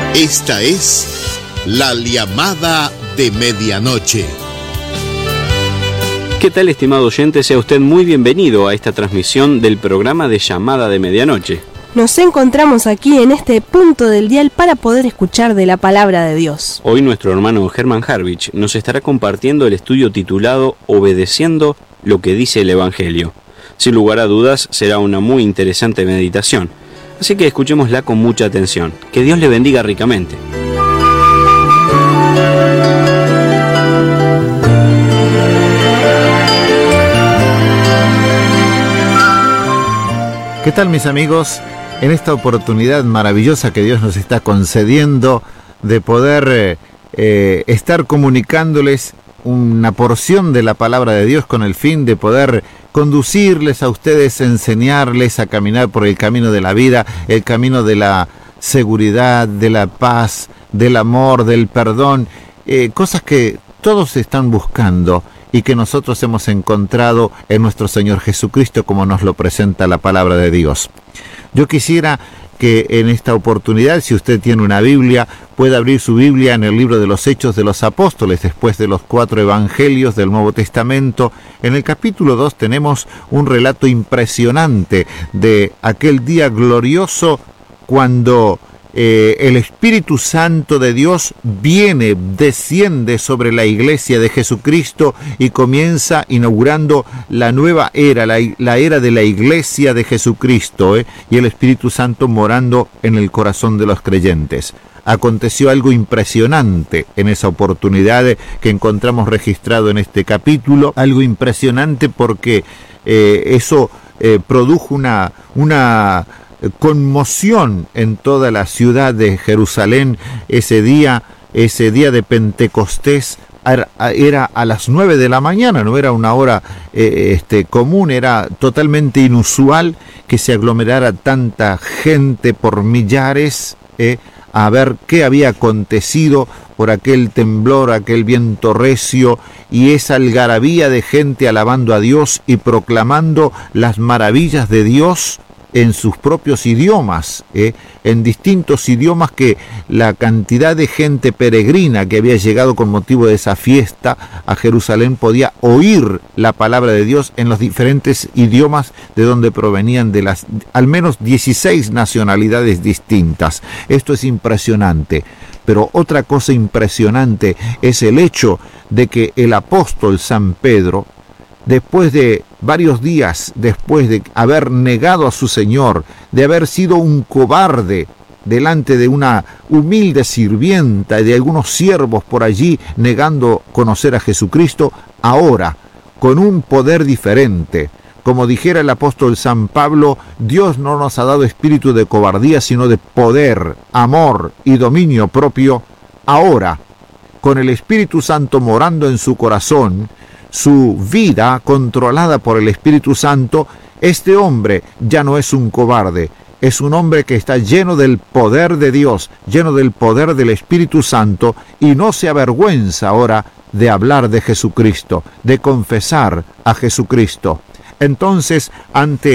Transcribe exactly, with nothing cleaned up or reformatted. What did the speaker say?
Esta es la llamada de medianoche. ¿Qué tal, estimado oyente? Sea usted muy bienvenido a esta transmisión del programa de Llamada de Medianoche. Nos encontramos aquí en este punto del dial para poder escuchar de la palabra de Dios. Hoy nuestro hermano Germán Harvich nos estará compartiendo el estudio titulado Obedeciendo lo que dice el Evangelio. Sin lugar a dudas, será una muy interesante meditación. Así que escuchémosla con mucha atención. Que Dios le bendiga ricamente. ¿Qué tal, mis amigos? En esta oportunidad maravillosa que Dios nos está concediendo de poder eh, eh, estar comunicándoles una porción de la palabra de Dios con el fin de poder conducirles a ustedes, enseñarles a caminar por el camino de la vida, el camino de la seguridad, de la paz, del amor, del perdón, eh, cosas que todos están buscando y que nosotros hemos encontrado en nuestro Señor Jesucristo, como nos lo presenta la palabra de Dios. Yo quisiera que en esta oportunidad, si usted tiene una Biblia, pueda abrir su Biblia en el libro de los Hechos de los Apóstoles, después de los cuatro evangelios del Nuevo Testamento. En el capítulo dos tenemos un relato impresionante de aquel día glorioso cuando eh, el Espíritu Santo de Dios viene, desciende sobre la iglesia de Jesucristo y comienza inaugurando la nueva era, la, la era de la iglesia de Jesucristo, eh, y el Espíritu Santo morando en el corazón de los creyentes. Aconteció algo impresionante en esa oportunidad que encontramos registrado en este capítulo, algo impresionante porque eh, eso eh, produjo una, una conmoción en toda la ciudad de Jerusalén. Ese día, ese día de Pentecostés era a las nueve de la mañana, no era una hora eh, este, común, era totalmente inusual que se aglomerara tanta gente por millares, eh, a ver qué había acontecido por aquel temblor, aquel viento recio y esa algarabía de gente alabando a Dios y proclamando las maravillas de Dios en sus propios idiomas, eh, en distintos idiomas que la cantidad de gente peregrina que había llegado con motivo de esa fiesta a Jerusalén podía oír la palabra de Dios en los diferentes idiomas de donde provenían de las al menos dieciséis nacionalidades distintas. Esto es impresionante. Pero otra cosa impresionante es el hecho de que el apóstol San Pedro, después de varios días, después de haber negado a su Señor, de haber sido un cobarde delante de una humilde sirvienta y de algunos siervos por allí negando conocer a Jesucristo, ahora, con un poder diferente, como dijera el apóstol San Pablo, Dios no nos ha dado espíritu de cobardía, sino de poder, amor y dominio propio. Ahora, con el Espíritu Santo morando en su corazón, su vida controlada por el Espíritu Santo, este hombre ya no es un cobarde, es un hombre que está lleno del poder de Dios, lleno del poder del Espíritu Santo, y no se avergüenza ahora de hablar de Jesucristo, de confesar a Jesucristo. Entonces, ante